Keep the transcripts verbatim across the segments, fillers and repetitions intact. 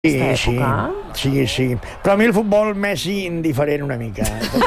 Sí, sí, sí, sí. Però a mi el futbol Messi indiferent una mica.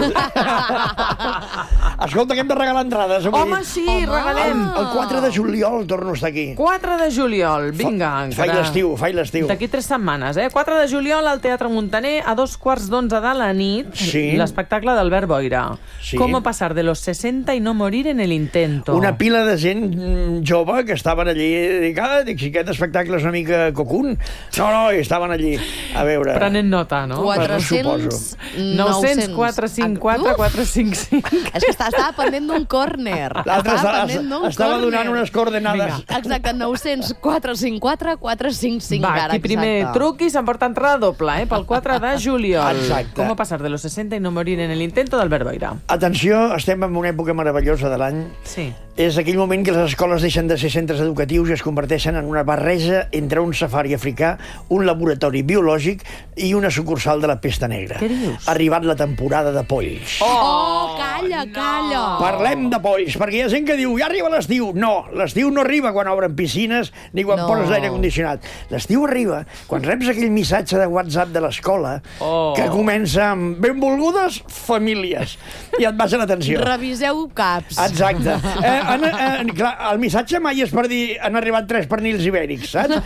Escolta, que hem de regalar entrades avui. Home, sí, Home. regalem. El, el quatre de juliol torno a estar aquí. quatre de juliol, vinga. Fa, faig l'estiu, faig l'estiu. D'aquí tres setmanes, eh? quatre de juliol al Teatre Montaner, a dos quarts d'onze de la nit, sí. l'espectacle d'Albert Boira. Sí. ¿Cómo pasar de los sesenta y no morir en el intento? Una pila de gent jove que estaven allí. Dic, ah, dic, si aquest espectacle és una mica cocun. No, no, estaven allí, a veure... Prenent nota, no? quatre-cents... nou-cents, quatre cinc quatre, quatre cinc cinc. És que estava pendent d'un córner. L'altre estava, estava donant unes coordenades. Vinga. Exacte, nou-cents, quatre cinc quatre, quatre cinc cinc. Va, aquí primer truqui i s'emporta entrada doble, eh? Pel quatre de juliol. Exacte. ¿Cómo pasar de los sesenta y no morir en el intento d'Albert Boira? Atenció, estem en una època meravellosa de l'any. Sí. És aquell moment que les escoles deixen de ser centres educatius i es converteixen en una barreja entre un safari africà, un laboratori biològic i una sucursal de la pesta negra. Què dius? Ha arribat la temporada de polls. Oh, oh calla, no. calla. Parlem de polls, perquè hi ha gent que diu ja arriba l'estiu. No, l'estiu no arriba quan obren piscines ni quan no. poses l'aire condicionat. L'estiu arriba quan reps aquell missatge de WhatsApp de l'escola oh. que comença amb benvolgudes famílies i et baixa l'atenció. Reviseu caps. Exacte. Eh, en, en, clar, el missatge mai és per dir han arribat tres pernils ibèrics, saps?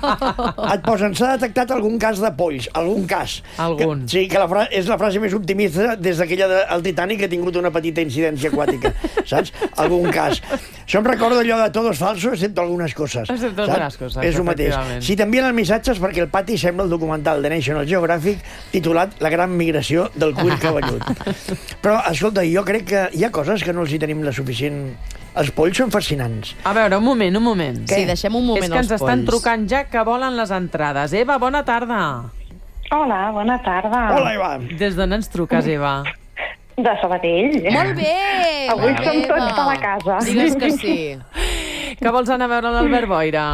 Et posen, s'ha detectat algun cas de polls, algun cas. Algun. Que, sí, que la fra és la frase més optimista des d'aquella del Titanic que ha tingut una petita incidència aquàtica, saps? Algun cas. Això em recorda allò de todos falsos, excepto algunes coses. Excepto algunes coses, és el mateix. Si t'envien el missatge és perquè el pati sembla el documental de National Geographic titulat La gran migració del cuir cabellut. Però, escolta, jo crec que hi ha coses que no els hi tenim la suficient... Els polls són fascinants. A veure, un moment, un moment. Què? Sí, deixem un moment És que ens els estan polls. trucant ja que volen les entrades. Eva, bona tarda. Hola, bona tarda. Hola, Eva. Des d'on ens truques, Eva? De Sabadell. Molt bé! Avui Eva. som tots de la casa. Digues que sí. Que vols anar a veure l'Albert Boira?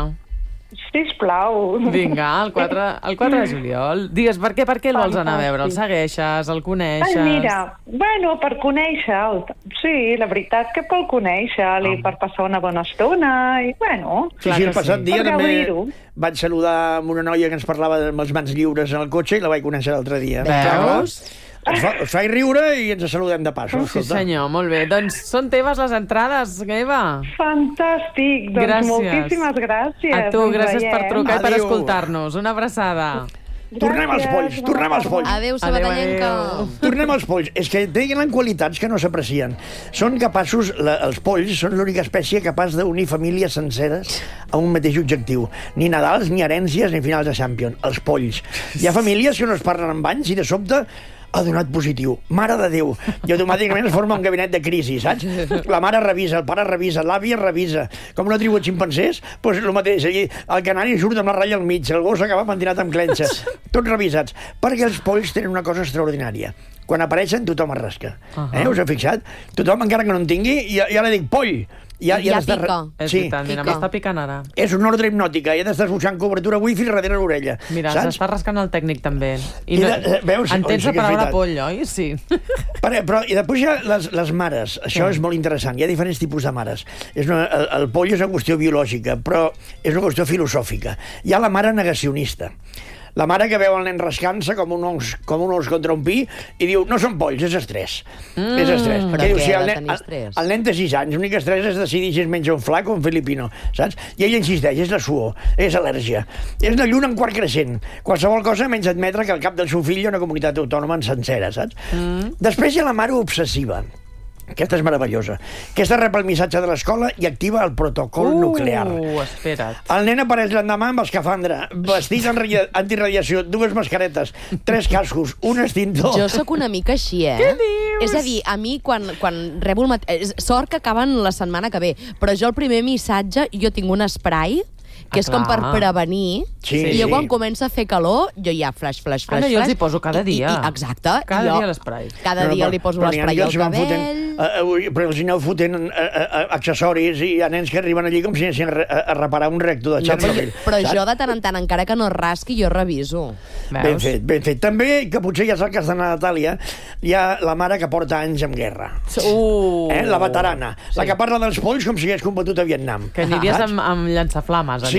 Sisplau. Vinga, el quatre, el quatre de juliol. Digues, per què, per què el vols anar a veure? El segueixes, el coneixes? Ai, mira, bueno, per conèixer-lo. Sí, la veritat que pel conèixer-lo i per passar una bona estona i, bueno... Sí, sí, el passat sí. dia també vaig saludar amb una noia que ens parlava amb les mans lliures en el cotxe i la vaig conèixer l'altre dia. Veus? Ens fa, ens fa riure i ens saludem de passo. Sí, senyor, molt bé. Doncs són teves les entrades, Eva. Fantàstic, doncs gràcies. Moltíssimes gràcies. A tu, gràcies per trucar i per Adéu. escoltar-nos. Una abraçada. Gràcies. Tornem als polls, tornem als polls. Adéu, sabadellenca. Tornem als polls. És que tenen qualitats que no s'aprecien. Són capaços, la, els polls són l'única espècie capaç d'unir famílies senceres a un mateix objectiu. Ni Nadals, ni herències, ni finals de Champions. Els polls. Hi ha famílies que no es parlen amb anys i de sobte ha donat positiu. Mare de Déu. I automàticament es forma un gabinet de crisi, saps? La mare revisa, el pare revisa, l'àvia revisa. Com una tribu de ximpancers, doncs el mateix. Allí, el canari surt amb la ratlla al mig, el gos acaba pentinat amb clenxes. Tots revisats. Perquè els polls tenen una cosa extraordinària. Quan apareixen, tothom es rasca. Uh -huh. eh? Us heu fixat? Tothom, encara que no en tingui, ja, ja li dic poll. Ja, ja, ja pica. És sí. veritat, mira, m'està picant ara. És una ordre hipnòtica, ja t'estàs buscant cobertura wifi darrere l'orella. Mira, s'està rascant el tècnic també. I, I no... de, veus? Entens la paraula poll, oi? Sí. Però, però i després hi ha les, les mares. Això sí. és molt interessant. Hi ha diferents tipus de mares. És una, el, el poll és una qüestió biològica, però és una qüestió filosòfica. Hi ha la mare negacionista. La mare que veu el nen rascant-se com un os, com un os contra un pi i diu, no són polls, és estrès. Mm, és estrès. Però diu, què si ha el, de nen, tenir el, estrès? el nen té sis anys, l'únic estrès és decidir si es menja un flac o un filipino, saps? I ella insisteix, és la suor, és al·lèrgia, és la lluna en quart creixent. Qualsevol cosa menys admetre que al cap del seu fill hi ha una comunitat autònoma en sencera, saps? Mm. Després hi ha la mare obsessiva. Aquesta és meravellosa. Aquesta rep el missatge de l'escola i activa el protocol uh, nuclear. Espera't. El nen apareix l'endemà amb escafandra, vestit en antiradiació, dues mascaretes, tres cascos, un extintor... Jo sóc una mica així, eh? Què dius? És a dir, a mi, quan, quan rebo el mat... Sort que acaben la setmana que ve, però jo el primer missatge, jo tinc un spray que és com per prevenir, sí, i jo sí. quan comença a fer calor, jo ja flash, flash, flash, ah, no, jo els flash, hi poso cada dia. I, i, exacte. Cada jo, dia l'esprai. Cada no, dia li poso l'esprai al cabell. Fotent, uh, uh, però els aneu fotent uh, uh, accessoris i hi ha nens que arriben allí com si anessin a, a reparar un reactor de Chernobyl. No, però però jo de tant en tant, encara que no rasqui, jo reviso. Veus? Ben fet, ben fet. També, que potser ja és el cas de Natàlia, hi ha la mare que porta anys en guerra. Uh, eh? La veterana. Sí. La que parla dels polls com si hagués combatut a Vietnam. Que aniries amb, amb llançaflames. Sí,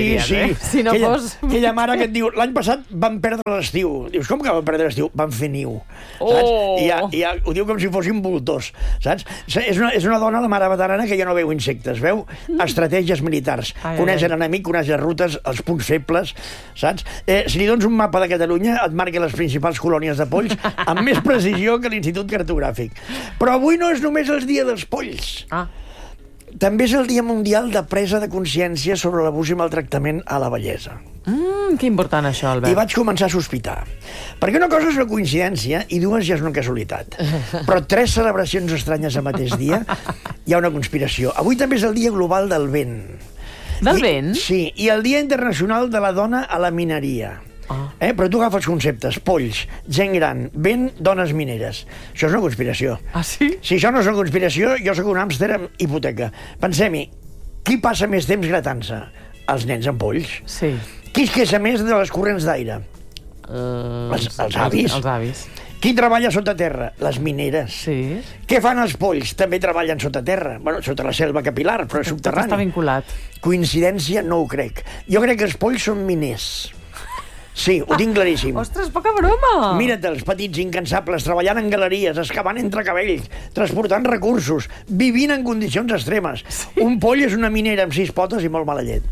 dirien, sí. eh? Si no aquella, fos... Aquella mare que et diu, l'any passat van perdre l'estiu. Dius, com que van perdre l'estiu? Van fer niu. Saps? Oh. I ja, i ja ho diu com si fossin voltors, saps? És una, és una dona, la mare veterana, que ja no veu insectes, veu estratègies militars. Ai, coneix ai. l'enemic, coneix les rutes, els punts febles, saps? Eh, si li dones un mapa de Catalunya, et marca les principals colònies de polls amb més precisió que l'Institut Cartogràfic. Però avui no és només el dia dels polls. Ah. També és el Dia Mundial de Presa de Consciència sobre l'abús i maltractament a la bellesa. Mm, que important això, Albert. I vaig començar a sospitar. Perquè una cosa és una coincidència i dues ja és una casualitat. Però tres celebracions estranyes al mateix dia, hi ha una conspiració. Avui també és el Dia Global del Vent. Del I, vent? Sí, i el Dia Internacional de la Dona a la Mineria. Ah. Eh? Però tu agafes conceptes, polls, gent gran, vent, dones mineres. Això és una conspiració. Ah, sí? Si això no és una conspiració, jo sóc un hàmster amb hipoteca. Pensem-hi, qui passa més temps gratant-se? Els nens amb polls. Sí. Qui es queixa més de les corrents d'aire? Uh, Els- els avis. Els, els avis. Qui treballa sota terra? Les mineres. Sí. Què fan els polls? També treballen sota terra. Bueno, sota la selva capilar, però és Tot està subterrani. vinculat. Coincidència? No ho crec. Jo crec que els polls són miners. Sí, ho tinc claríssim. Ostres, poca broma! Mira't, els petits incansables, treballant en galeries, excavant entre cabells, transportant recursos, vivint en condicions extremes. Sí. Un poll és una minera amb sis potes i molt mala llet.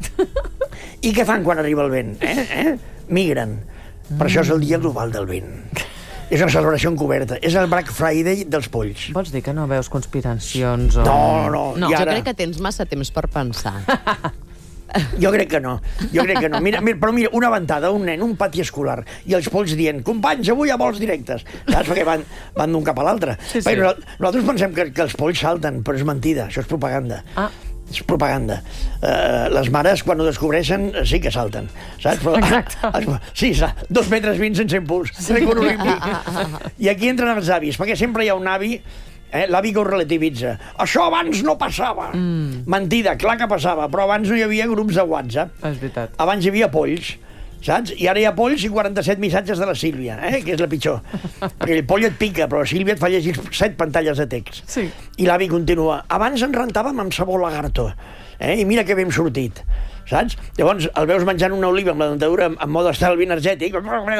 I què fan quan arriba el vent? Eh? eh? Migren. Per això és el Dia Global del Vent. És una celebració encoberta. És el Black Friday dels polls. Vols dir que no veus conspiracions o... No, no. no. I Jo ara- crec que tens massa temps per pensar. Jo crec que no, jo crec que no. Mira, mira, però mira, una ventada, un nen, un pati escolar, i els polls dient, companys, avui hi ha vols directes, saps? Perquè van, van d'un cap a l'altre. Sí, sí. Però nosaltres pensem que, que els polls salten, però és mentida, això és propaganda. Ah. És propaganda. Uh, les mares, quan ho descobreixen, sí que salten, saps? Però, Exacte. es- sí, sa, dos metres vint sense impuls, rècord olímpic. I aquí entren els avis, perquè sempre hi ha un avi. Eh, l'avi que ho relativitza. Això abans no passava. Mm. Mentida, clar que passava, però abans no hi havia grups de WhatsApp. És veritat. Abans hi havia polls, saps? I ara hi ha polls i quaranta-set missatges de la Sílvia, eh? Que és la pitjor. Perquè el poll et pica, però la Sílvia et fa llegir set pantalles de text. Sí. I l'avi continua. Abans ens rentàvem amb sabó lagarto, eh? I mira que ben sortit. Saps? Llavors el veus menjant una oliva amb la dentadura en, en mode estalvi energètic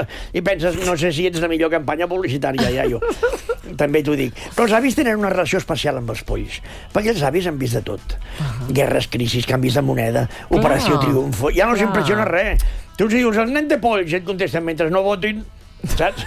i penses, no sé si ets la millor campanya publicitària, iaio. També t'ho dic. Però els avis tenen una relació especial amb els polls, perquè els avis han vist de tot. Uh-huh. Guerres, crisis, canvis de moneda, Operació Triunfo... Ja no Clar. s'impressiona res. Tu els dius, el nen té polls, i et contesten mentre no votin, saps?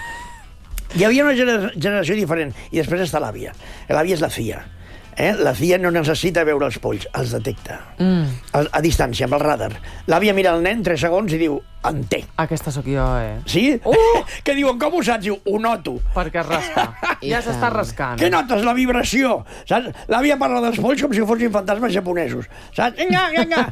Hi havia una gener generació diferent, i després està l'àvia. L'àvia és la fia. Eh? La C I A no necessita veure els polls, els detecta. Mm. A, a distància, amb el radar. L'àvia mira el nen tres segons i diu, en té. Aquesta sóc jo, eh? Sí? Uh! Que diuen, com ho saps? Diu, ho noto. Perquè es rasca. I Ja tant. s'està rascant. Què notes? La vibració. Saps? L'àvia parla dels polls com si fossin fantasmes japonesos. Saps? Vinga, vinga.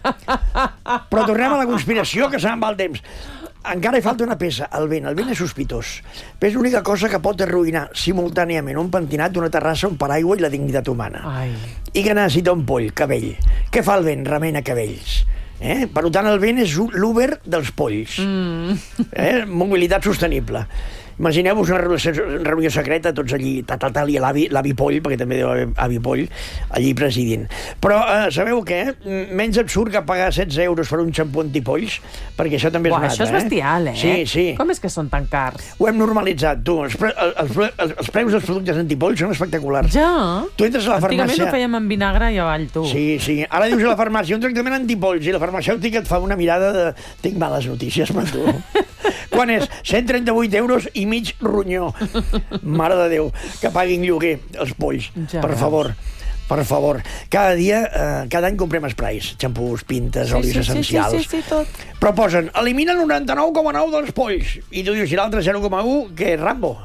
Però tornem a la conspiració, que se me'n va el temps. Encara hi falta una peça, el vent. El vent és sospitós. Però és l'única cosa que pot arruïnar simultàniament un pentinat, una terrassa, un paraigua i la dignitat humana. Ai. I que necessita un poll, cabell. Què fa el vent? Remena cabells. Eh? Per tant, el vent és l'Uber dels polls. Mm. Eh? Mobilitat sostenible. Imagineu-vos una reunió, reunió secreta, tots allí, tal, tal, tal, i l'avi Poll, perquè també deu haver avi Poll, allí presidint. Però eh, sabeu què? Menys absurd que pagar setze euros per un xampú antipolls, perquè això també és Buah, nata, això és bestial, eh? Sí, sí. Com és que són tan cars? Ho hem normalitzat, tu. Els, pre els, els, els preus dels productes antipolls són espectaculars. Ja? Tu entres a la Antigament farmàcia... ho fèiem amb vinagre i avall, tu. Sí, sí. Ara dius a la farmàcia un tractament antipolls i la farmacèutica et fa una mirada de... Tinc males notícies per tu. Quan és? cent trenta-vuit euros i mig ronyó. Mare de Déu, que paguin lloguer els polls. Ja per veus. favor. Per favor. Cada dia, eh, cada any comprem sprays, xampús, pintes, Sí, olis sí, sí, essencials. sí, sí, sí, tot. Però posen, elimina el noranta-nou coma nou dels polls. I tu dius, i l'altre zero coma u, que és Rambo.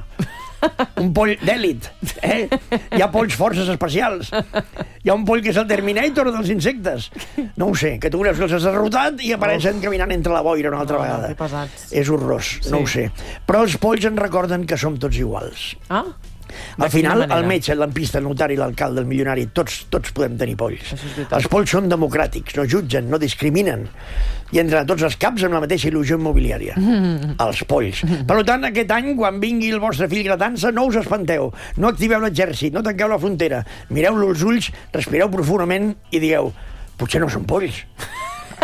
Un poll d'èlit, eh? Hi ha polls forces especials. Hi ha un poll que és el Terminator dels insectes. No ho sé, que tu creus que els has derrotat i apareixen caminant entre la boira una altra Oh, vegada. que pesats. És horrorós, no Sí. ho sé. Però els polls ens recorden que som tots iguals. Ah? Al De quina final, manera? el metge, el lampista, el notari, l'alcalde, el milionari, tots, tots podem tenir polls. Això és veritat. Els polls són democràtics, no jutgen, no discriminen. I entren a tots els caps amb la mateixa il·lusió immobiliària. Mm. Els polls. Per tant, aquest any, quan vingui el vostre fill gratant-se, no us espanteu. No activeu l'exèrcit, no tanqueu la frontera. Mireu-lo als ulls, respireu profundament i digueu, potser no són polls.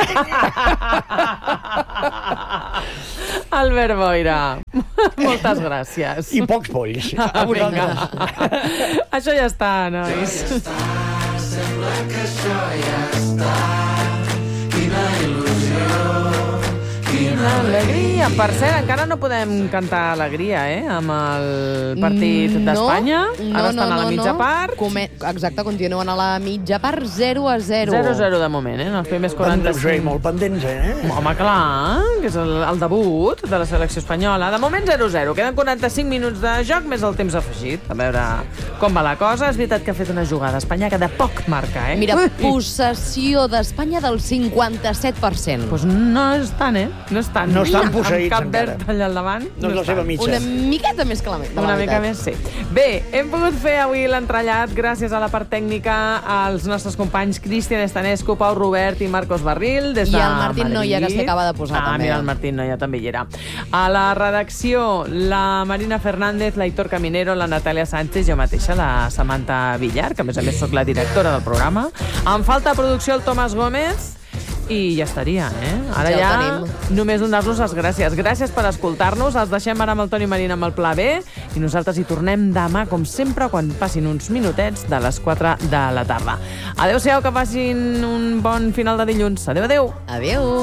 Albert Boira, moltes gràcies. I pocs polls. A vosaltres. Això ja està, nois. Sembla que això ja està. Quina il·lusió, quina alegria. Per cert, encara no podem cantar alegria, eh? Amb el partit d'Espanya. No, Ara no, estan a la no, mitja no. part. Come... Exacte, continuen a la mitja part, zero a zero. zero a zero de moment, eh? En els primers quaranta-cinc. Molt pendents, eh? Home, clar, que és el, el debut de la selecció espanyola. De moment zero a zero. Queden quaranta-cinc minuts de joc més el temps afegit. A veure com va la cosa. És veritat que ha fet una jugada. Espanya que de poc marca, eh? Mira, possessió d'Espanya del cinquanta-set per cent. Pues no és tant, eh? No és tant. No estan posseïts Amb Cap encara. Verd allà al davant. No és la és seva tant. mitja. Una miqueta més que la, de la Una mica meitat. més, sí. Bé, hem pogut fer avui l'entrellat gràcies a la part tècnica, als nostres companys Cristian Estanescu, Pau Robert i Marcos Barril, des de I el Martín Madrid. Noia, que s'hi acaba de posar, ah, també. mira, el Martín Noia també hi era. A la redacció, la Marina Fernández, l'Aitor Caminero, la Natàlia Sánchez, jo mateixa, la Samantha Villar, que a més a més sóc la directora del programa. Em falta producció el Tomàs Gómez, i ja estaria, eh? Ara Ja ho ja, tenim. només donar-nos les gràcies. Gràcies per escoltar-nos. Els deixem ara amb el Toni Marín amb el Pla B i nosaltres hi tornem demà, com sempre, quan passin uns minutets de les quatre de la tarda. Adéu-siau, que passin un bon final de dilluns. Adéu, adéu. Adéu.